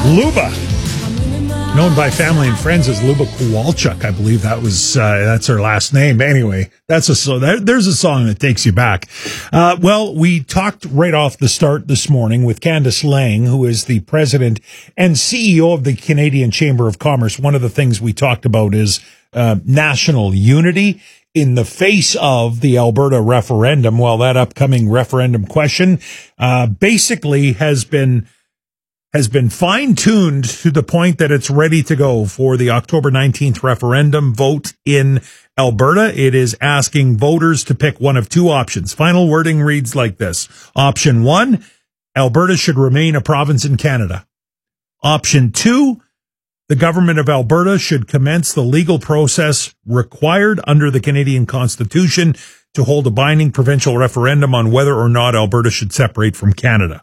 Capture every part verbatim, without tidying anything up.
Luba, known by family and friends as Luba Kowalchuk. I believe that was, uh, that's her last name. Anyway, that's a, so there, there's a song that takes you back. Uh, well, we talked right off the start this morning with Candice Lang, who is the president and C E O of the Canadian Chamber of Commerce. One of the things we talked about is, uh, national unity in the face of the Alberta referendum. Well, that upcoming referendum question, uh, basically has been, has been fine-tuned to the point that it's ready to go for the October nineteenth referendum vote in Alberta. It is asking voters to pick one of two options. Final wording reads like this. Option one, Alberta should remain a province in Canada. Option two, the government of Alberta should commence the legal process required under the Canadian Constitution to hold a binding provincial referendum on whether or not Alberta should separate from Canada.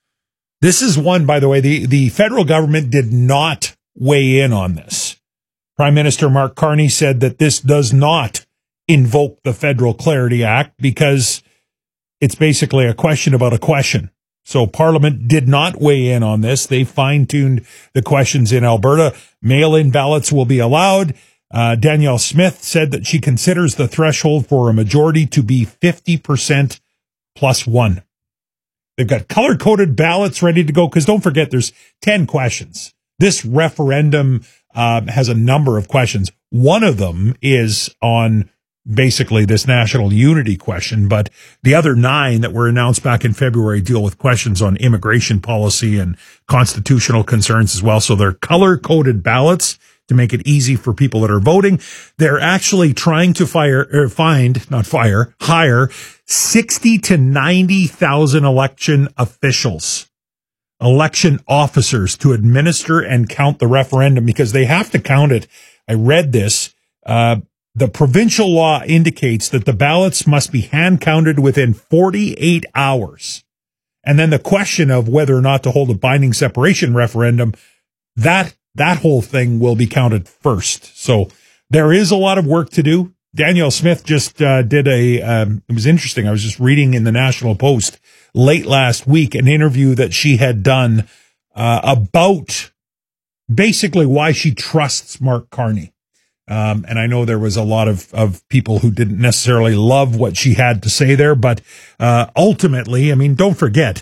This is one, by the way, the, the federal government did not weigh in on this. Prime Minister Mark Carney said that this does not invoke the Federal Clarity Act because it's basically a question about a question. So Parliament did not weigh in on this. They fine-tuned the questions in Alberta. Mail-in ballots will be allowed. Uh, Danielle Smith said that she considers the threshold for a majority to be fifty percent plus one. They've got color-coded ballots ready to go because don't forget there's ten questions. This referendum uh, has a number of questions. One of them is on basically this national unity question, but the other nine that were announced back in February deal with questions on immigration policy and constitutional concerns as well. So they're color-coded ballots to make it easy for people that are voting. They're actually trying to fire or find, not fire, hire sixty to ninety thousand election officials, election officers to administer and count the referendum because they have to count it. I read this. Uh, the provincial law indicates that the ballots must be hand counted within forty-eight hours. And then the question of whether or not to hold a binding separation referendum, that That whole thing will be counted first. So there is a lot of work to do. Danielle Smith just uh, did a, um, it was interesting. I was just reading in the National Post late last week, an interview that she had done uh, about basically why she trusts Mark Carney. Um, and I know there was a lot of, of people who didn't necessarily love what she had to say there, but uh, ultimately, I mean, don't forget,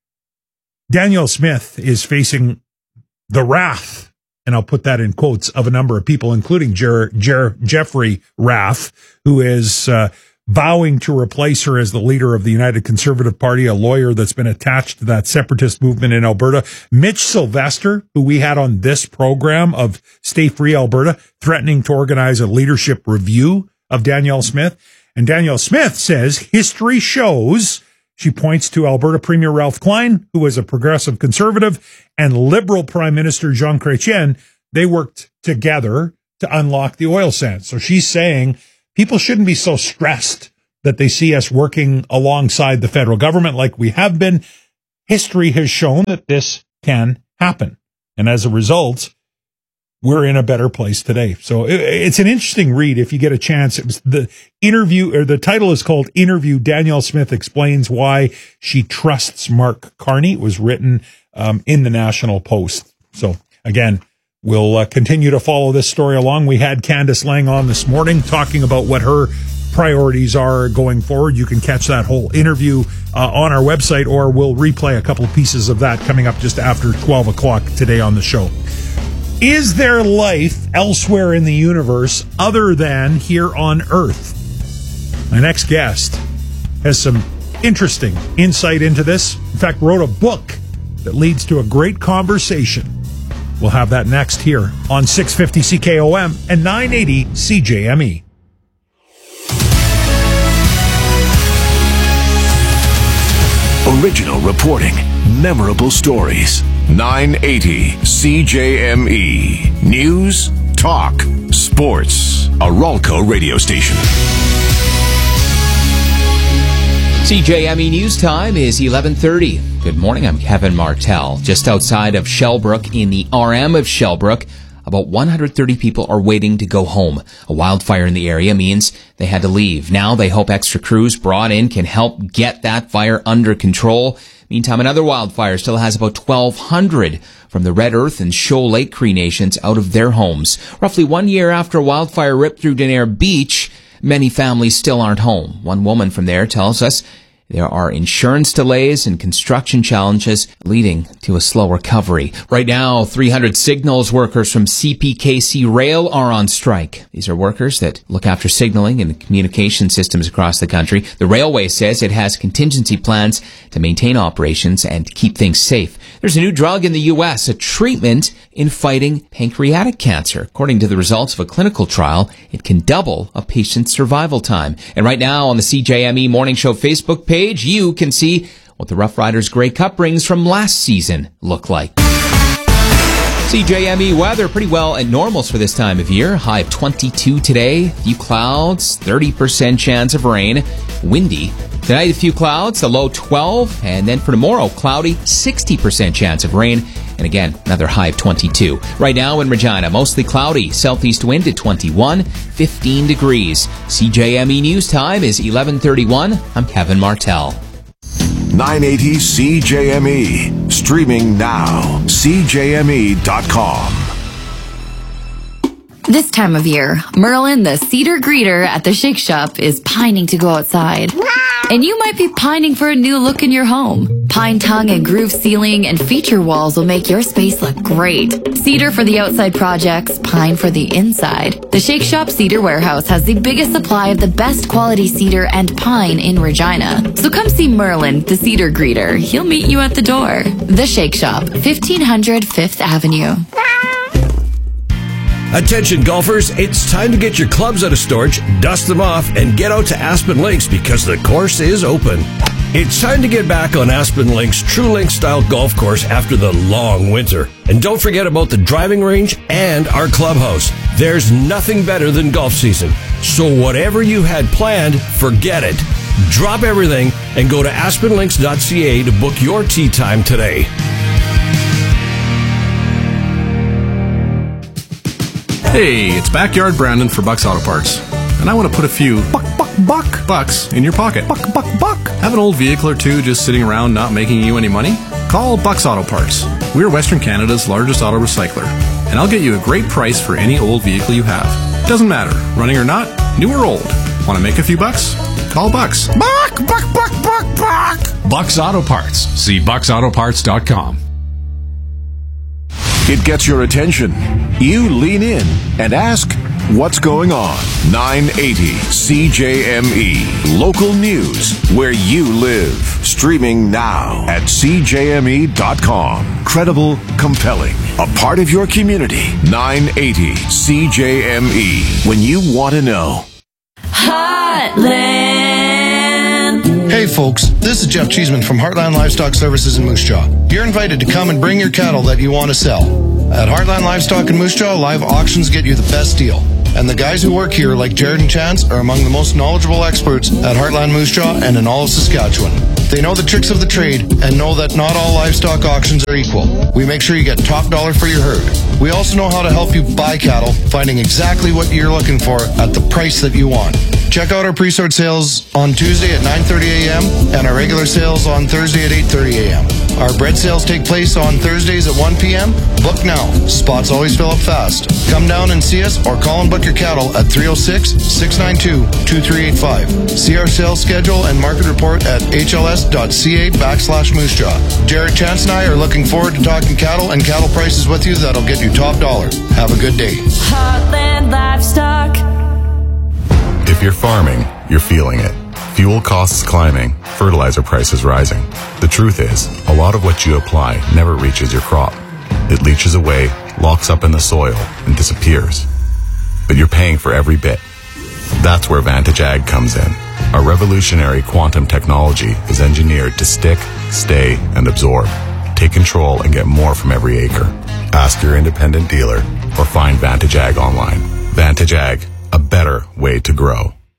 Danielle Smith is facing the wrath, and I'll put that in quotes, of a number of people, including Jer- Jer- Jeffrey Raff, who is uh, vowing to replace her as the leader of the United Conservative Party, a lawyer that's been attached to that separatist movement in Alberta. Mitch Sylvester, who we had on this program of Stay Free Alberta, threatening to organize a leadership review of Danielle Smith. And Danielle Smith says history shows. She points to Alberta Premier Ralph Klein, who was a progressive conservative, and Liberal Prime Minister Jean Chrétien. They worked together to unlock the oil sands. So she's saying people shouldn't be so stressed that they see us working alongside the federal government like we have been. History has shown that this can happen. And as a result, we're in a better place today. So it's an interesting read if you get a chance. It was the interview, or the title is called Interview. Danielle Smith explains why she trusts Mark Carney. It was written um, in the National Post. So again, we'll uh, continue to follow this story along. We had Candice Lang on this morning talking about what her priorities are going forward. You can catch that whole interview uh, on our website, or we'll replay a couple of pieces of that coming up just after twelve o'clock today on the show. Is there life elsewhere in the universe other than here on Earth? My next guest has some interesting insight into this. In fact, wrote a book that leads to a great conversation. We'll have that next here on six fifty C K O M and nine eighty C J M E. Original reporting, memorable stories. nine eighty C J M E. News, talk, sports. A Ralco radio station. C J M E News Time is eleven thirty. Good morning, I'm Kevin Martell. Just outside of Shellbrook in the R M of Shellbrook, about one hundred thirty people are waiting to go home. A wildfire in the area means they had to leave. Now they hope extra crews brought in can help get that fire under control. Meantime, another wildfire still has about twelve hundred from the Red Earth and Shoal Lake Cree Nations out of their homes. Roughly one year after a wildfire ripped through Denair Beach, many families still aren't home. One woman from there tells us there are insurance delays and construction challenges leading to a slow recovery. Right now, three hundred signals workers from C P K C Rail are on strike. These are workers that look after signaling and communication systems across the country. The railway says it has contingency plans to maintain operations and keep things safe. There's a new drug in the U S, a treatment in fighting pancreatic cancer. According to the results of a clinical trial, it can double a patient's survival time. And right now on the C J M E Morning Show Facebook page, you can see what the Rough Riders Grey Cup rings from last season look like. C J M E weather, pretty well at normals for this time of year. High of twenty-two today, a few clouds, thirty percent chance of rain, windy. Tonight, a few clouds, a low twelve, and then for tomorrow, cloudy, sixty percent chance of rain, and again, another high of twenty-two. Right now in Regina, mostly cloudy, southeast wind at twenty-one, fifteen degrees. C J M E News Time is eleven thirty-one. I'm Kevin Martell. nine eighty C J M E. Streaming now. C J M E dot com. This time of year, Merlin, the cedar greeter at the Shake Shop, is pining to go outside. And you might be pining for a new look in your home. Pine tongue and groove ceiling and feature walls will make your space look great. Cedar for the outside projects, pine for the inside. The Shake Shop Cedar Warehouse has the biggest supply of the best quality cedar and pine in Regina. So come see Merlin, the cedar greeter. He'll meet you at the door. The Shake Shop, fifteen hundred Fifth Avenue. Attention golfers, it's time to get your clubs out of storage, dust them off, and get out to Aspen Links because the course is open. It's time to get back on Aspen Links' True Link style golf course after the long winter. And don't forget about the driving range and our clubhouse. There's nothing better than golf season. So whatever you had planned, forget it. Drop everything and go to aspen links dot c a to book your tee time today. Hey, it's Backyard Brandon for Bucks Auto Parts, and I want to put a few buck, buck, buck bucks in your pocket. Buck, buck, buck. Have an old vehicle or two just sitting around not making you any money? Call Bucks Auto Parts. We're Western Canada's largest auto recycler, and I'll get you a great price for any old vehicle you have. Doesn't matter, running or not, new or old. Want to make a few bucks? Call Bucks. Buck, buck, buck, buck, buck. Bucks Auto Parts. See bucks auto parts dot com. It gets your attention. You lean in and ask, what's going on? nine eighty C J M E. Local news where you live. Streaming now at C J M E dot com. Credible, compelling. A part of your community. nine eighty C J M E. When you want to know. Heartland. Hey folks, this is Jeff Cheeseman from Heartland Livestock Services in Moose Jaw. You're invited to come and bring your cattle that you want to sell. At Heartland Livestock in Moose Jaw, live auctions get you the best deal. And the guys who work here, like Jared and Chance, are among the most knowledgeable experts at Heartland Moose Jaw and in all of Saskatchewan. They know the tricks of the trade and know that not all livestock auctions are equal. We make sure you get top dollar for your herd. We also know how to help you buy cattle, finding exactly what you're looking for at the price that you want. Check out our pre-sort sales on Tuesday at nine thirty a.m. and our regular sales on Thursday at eight thirty a.m. Our bread sales take place on Thursdays at one p.m. Book now. Spots always fill up fast. Come down and see us or call and book your cattle at three oh six, six nine two, two three eight five. See our sales schedule and market report at h l s dot c a backslash moose jaw. Jared, Chance, and I are looking forward to talking cattle and cattle prices with you that'll get you top dollar. Have a good day. Heartland Livestock. If you're farming, you're feeling it. Fuel costs climbing, fertilizer prices rising. The truth is, a lot of what you apply never reaches your crop. It leaches away, locks up in the soil, and disappears. But you're paying for every bit. That's where Vantage Ag comes in. Our revolutionary quantum technology is engineered to stick, stay, and absorb. Take control and get more from every acre. Ask your independent dealer or find Vantage Ag online. Vantage Ag, a better way to grow.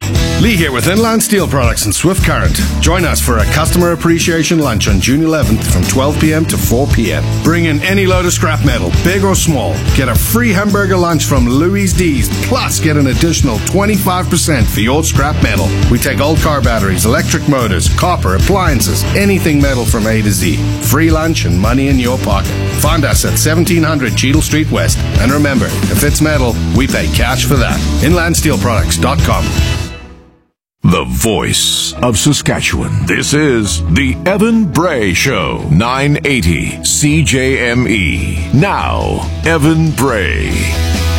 Lee here with Inland Steel Products and Swift Current. Join us for a customer appreciation lunch on June eleventh from twelve p.m. to four p.m. Bring in any load of scrap metal, big or small. Get a free hamburger lunch from Louis D's, plus get an additional twenty-five percent for your scrap metal. We take old car batteries, electric motors, copper, appliances, anything metal from A to Z. Free lunch and money in your pocket. Find us at seventeen hundred Cheadle Street West. And remember, if it's metal, we pay cash for that. inland steel products dot com. The voice of Saskatchewan. This is the Evan Bray Show. nine eighty C J M E. Now, Evan Bray.